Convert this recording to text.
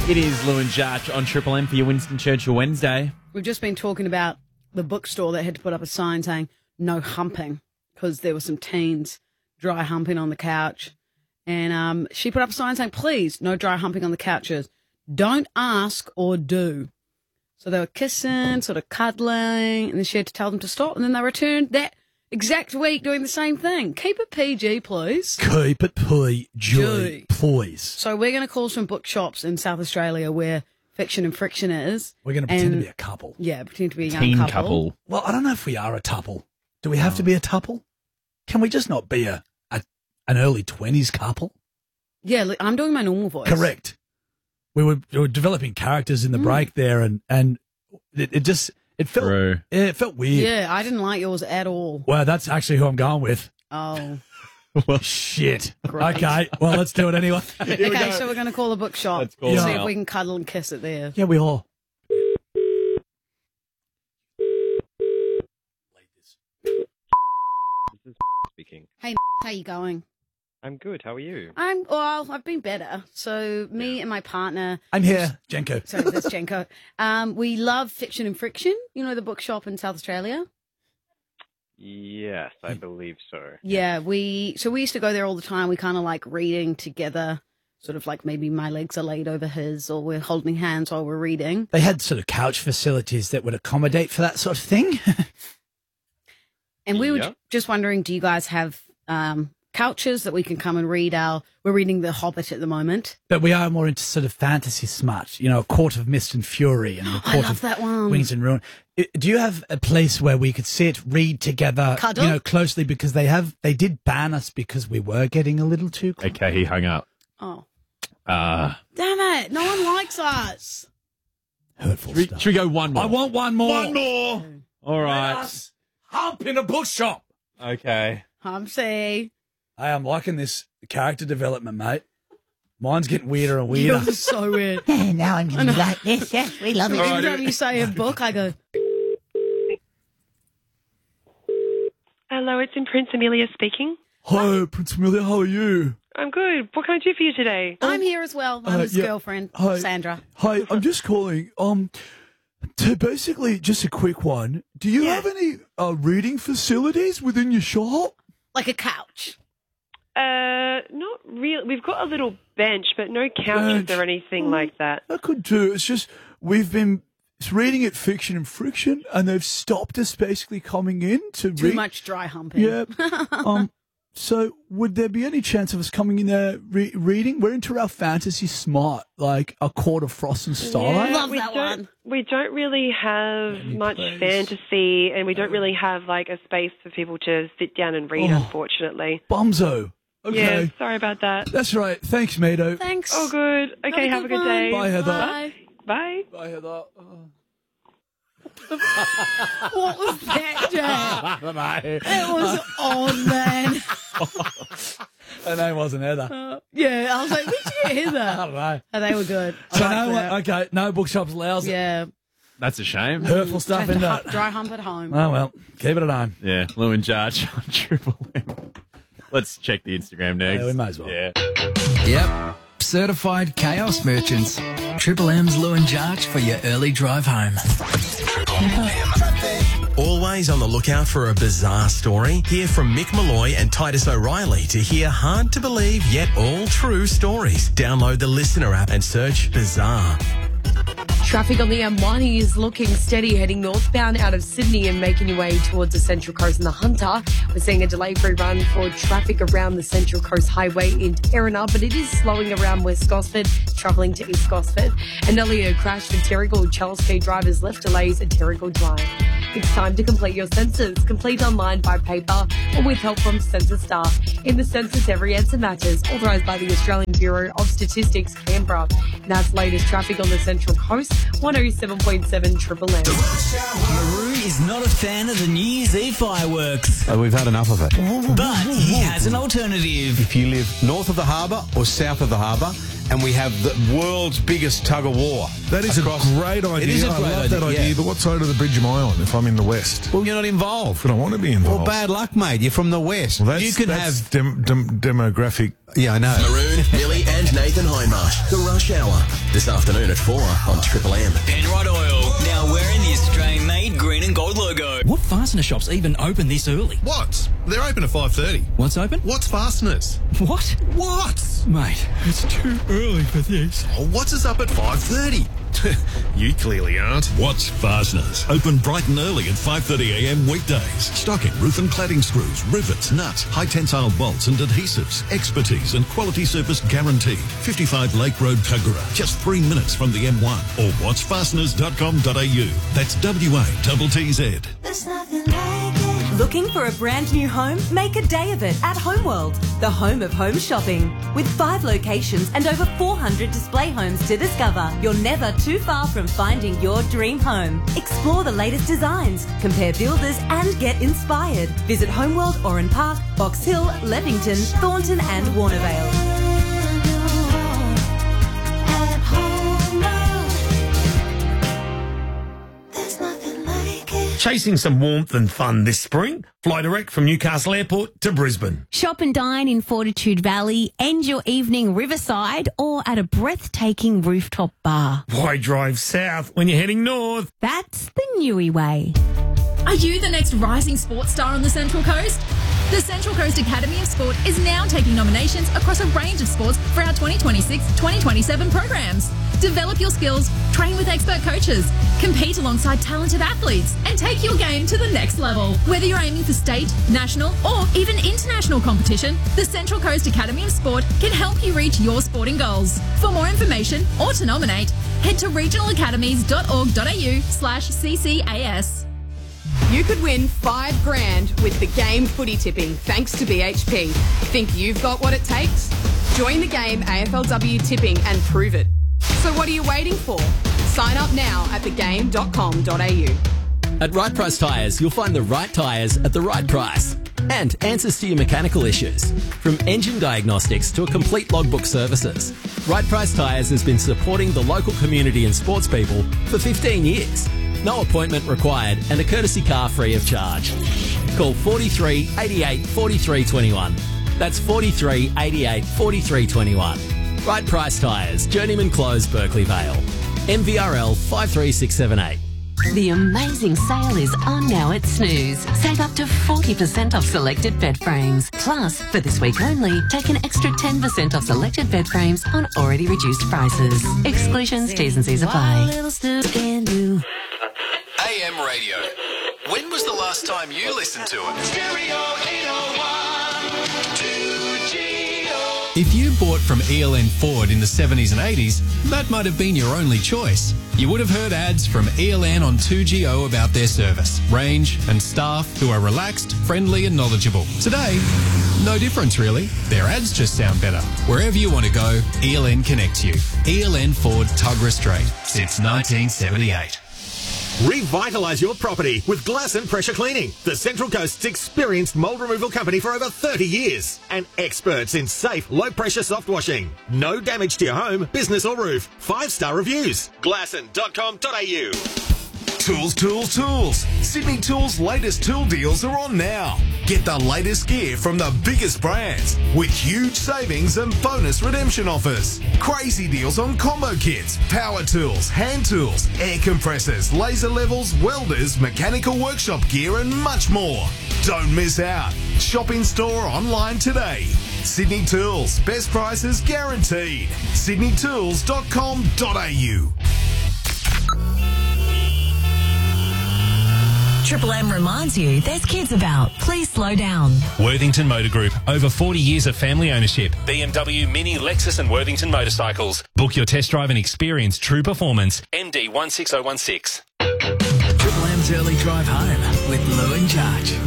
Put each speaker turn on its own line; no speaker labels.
It is Lou and Jarch on Triple M for your Winston Churchill Wednesday.
We've just been talking about the bookstore that had to put up a sign saying no humping because there were some teens dry humping on the couch. And she put up a sign saying, please, no dry humping on the couches. Don't ask or do. So they were kissing, sort of cuddling, and then she had to tell them to stop. And then they returned that exact week doing the same thing. Keep it PG, please.
Keep it PG, please.
So we're going to call some bookshops in South Australia where Fiction and Friction is.
We're going to pretend to be a couple.
Yeah, pretend to be a young
Teen
couple.
couple.
Well, I don't know if we are a tuple. Do we have to be a tuple? Can we just not be an early 20s couple?
Yeah, I'm doing my normal voice.
Correct. We were developing characters in the break there, and it felt weird.
Yeah, I didn't like yours at all.
Well, that's actually who I'm going with.
Oh.
Well, shit.
Great.
Okay, well, let's do it anyway.
Okay, so we're going to call a bookshop.
Let's call
and
it
see
out.
if we can cuddle and kiss it there.
Yeah, we are.
This is speaking.
Hey, how you going?
I'm good. How are you?
I've been better. So me and my partner,
I'm here, Jenko.
sorry, that's Jenko, we love Fiction and Friction, you know, the bookshop in South Australia.
Yes, I believe so.
Yeah, we used to go there all the time. We kind of like reading together, sort of like maybe my legs are laid over his or we're holding hands while we're reading.
They had sort of couch facilities that would accommodate for that sort of thing.
And we were
Yeah.
just wondering, do you guys have couches that we can come and read we're reading The Hobbit at the moment.
But we are more into sort of fantasy smut, you know, A Court of Mist and Fury and A
I
Court
love
of
that one.
Wings and Ruin. Do you have a place where we could sit, read together,
Cuddle?
you know, closely? Because they did ban us because we were getting a little too close.
Okay, he hung up.
Oh,
Uh,
damn it. No one likes us.
Hurtful
should
stuff.
we go one more?
I want one more.
One more. All right.
Us hump in a bookshop.
Okay.
Humpsy.
Hey, I'm liking this character development, mate. Mine's getting weirder and weirder.
You're so weird.
Yeah, now I'm going to be like this. Yes, we love it.
Every time you say a book, I go,
Hello, it's in Prince Amelia speaking.
Hi, Prince Amelia, how are you?
I'm good. What can I do for you today?
I'm here as well. I'm his
yeah.
girlfriend,
Hi.
Sandra.
Hi, I'm just calling. To basically just a quick one. Do you have any reading facilities within your shop?
Like a couch.
Not really. We've got a little bench, but no couches
Bench.
or anything like that.
I could do. It's just we've been reading at Fiction and Friction, and they've stopped us basically coming in to
Too
read.
much dry humping.
Yeah. So would there be any chance of us coming in there reading? We're into our fantasy smart, like A Court of Frost and Starlight.
Love
we
that
don't,
one.
We don't really have much
place.
fantasy, and we don't really have like a space for people to sit down and read,
Oh.
unfortunately.
Bumzo. Okay.
Yeah, sorry about that.
That's right. Thanks, Mato.
Thanks.
Oh, good. Okay, have a good
one.
day.
Bye, Heather.
Bye.
Bye.
Bye, Heather.
What was that, Jack?
I don't know.
It was on, man.
Her name wasn't Heather.
Yeah, I was like, where'd you get
I
Heather?
don't know.
Oh, they were good. I
So
liked
no
that.
one, okay, no bookshops allows it.
Yeah.
That's a shame.
Hurtful stuff in that.
Dry hump at home.
Oh well, keep it at home.
Yeah, Lou and Jarch on Triple M. Let's check the Instagram next.
Yeah, we may as well.
Yeah.
Yep. Certified chaos merchants. Triple M's Lou and Jarch for your early drive home.
Always on the lookout for a bizarre story? Hear from Mick Malloy and Titus O'Reilly to hear hard to believe yet all true stories. Download the Listener app and search Bizarre.
Traffic on the M1 is looking steady heading northbound out of Sydney and making your way towards the Central Coast and the Hunter. We're seeing a delay-free run for traffic around the Central Coast Highway in Erina, but it is slowing around West Gosford, travelling to East Gosford. An earlier crash for Terrigal. Charles K drivers left delays at Terrigal Drive. It's time to complete your census. Complete online by paper or with help from census staff. In the census, every answer matters. Authorised by the Australian Bureau of Statistics, Canberra. And that's latest traffic on the Central Coast, 107.7 Triple M.
Maroon is not a fan of the New Year's Eve fireworks,
We've had enough of it.
but he has an alternative.
If you live north of the harbour or south of the harbour, and we have the world's biggest tug of war.
That is
across-
a great idea.
It is a
I
great
love that
idea,
idea,
yeah.
but what side of the bridge am I on if I'm in the west?
Well, you're not involved.
But I want to be involved.
Well, bad luck, mate. You're from the west.
Well,
you can
that's
have...
demographic.
Yeah, I know.
Maroon, Billy and Nathan Hindmarsh, The Rush Hour. This afternoon at 4 on Triple M.
Penrod Oil, now wearing the Australian-made green and gold logo.
What fastener shops even open this early?
What? They're open at 5:30.
What's open?
What's Fasteners?
What?
What?
Mate, it's too early for this.
Oh, what's us up at 5:30? You clearly aren't.
What's Fasteners? Open bright and early at 5:30 a.m. weekdays. Stocking roof and cladding screws, rivets, nuts, high tensile bolts and adhesives. Expertise and quality service guaranteed. 55 Lake Road, Tuggerah. Just 3 minutes from the M1. Or whatsfasteners.com.au. That's WATTZ.
There's nothing like it. Looking for a brand new home? Make a day of it at Homeworld, the home of home shopping. With 5 locations and over 400 display homes to discover, you're never too far from finding your dream home. Explore the latest designs, compare builders and get inspired. Visit Homeworld Oran Park, Box Hill, Levington, Thornton and Warnervale.
Chasing some warmth and fun this spring? Fly direct from Newcastle Airport to Brisbane.
Shop and dine in Fortitude Valley, end your evening riverside or at a breathtaking rooftop bar.
Why drive south when you're heading north?
That's the Newey way.
Are you the next rising sports star on the Central Coast? The Central Coast Academy of Sport is now taking nominations across a range of sports for our 2026-2027 programs. Develop your skills, train with expert coaches, compete alongside talented athletes, and take your game to the next level. Whether you're aiming for state, national, or even international competition, the Central Coast Academy of Sport can help you reach your sporting goals. For more information or to nominate, head to regionalacademies.org.au/CCAS.
You could win $5,000 with the game footy tipping thanks to BHP. Think you've got what it takes? Join the game AFLW tipping and prove it. So what are you waiting for? Sign up now at thegame.com.au.
At Right Price Tyres, you'll find the right tyres at the right price and answers to your mechanical issues. From engine diagnostics to a complete logbook services, Right Price Tyres has been supporting the local community and sports people for 15 years. No appointment required and a courtesy car free of charge. Call 43 88 43 21. That's 43 88 43 21. Right Price Tyres, Journeyman Close, Berkeley Vale. MVRL 53678.
The amazing sale is on now at Snooze. Save up to 40% off selected bed frames. Plus, for this week only, take an extra 10% off selected bed frames on already reduced prices. Exclusions, T's and C's apply.
AM radio. When was the last time you listened to it? Stereo 801 2GO.
If you bought from ELN Ford in the 70s and 80s, that might have been your only choice. You would have heard ads from ELN on 2GO about their service, range and staff who are relaxed, friendly and knowledgeable. Today, no difference really. Their ads just sound better. Wherever you want to go, ELN connects you. ELN Ford, Tuggerah Street, since 1978.
Revitalise your property with Glass and Pressure Cleaning, the Central Coast's experienced mould removal company for over 30 years and experts in safe, low-pressure soft washing. No damage to your home, business or roof. 5-star reviews. Glasson.com.au.
Tools, tools, tools. Sydney Tools' latest tool deals are on now. Get the latest gear from the biggest brands with huge savings and bonus redemption offers. Crazy deals on combo kits, power tools, hand tools, air compressors, laser levels, welders, mechanical workshop gear and much more. Don't miss out. Shop in store or online today. Sydney Tools, best prices guaranteed. sydneytools.com.au.
Triple M reminds you there's kids about. Please slow down.
Worthington Motor Group. Over 40 years of family ownership. BMW, Mini, Lexus and Worthington Motorcycles. Book your test drive and experience true performance. MD 16016.
Triple M's Early Drive Home with Lou and Judge.